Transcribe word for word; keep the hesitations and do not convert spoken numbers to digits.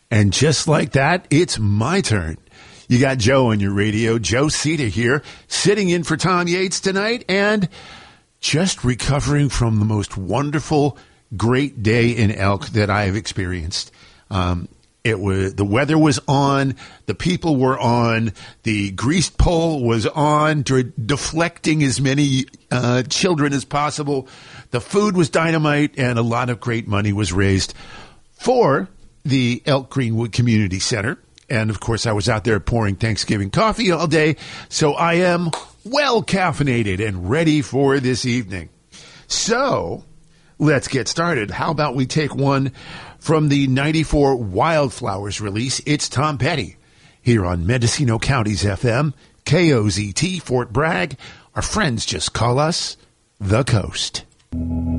And just like that, it's my turn. You got Joe on your radio, Joe Sita here, sitting in for Tom Yates tonight, and just recovering from the most wonderful, great day in Elk that I have experienced. Um, it was the weather was on, the people were on, the greased pole was on, de- deflecting as many uh, children as possible. The food was dynamite, and a lot of great money was raised for the Elk Greenwood Community Center. And, of course, I was out there pouring Thanksgiving coffee all day, so I am well caffeinated and ready for this evening. So let's get started. How about we take one from the ninety-four Wildflowers release? It's Tom Petty here on Mendocino County's F M, K O Z T, Fort Bragg. Our friends just call us The Coast.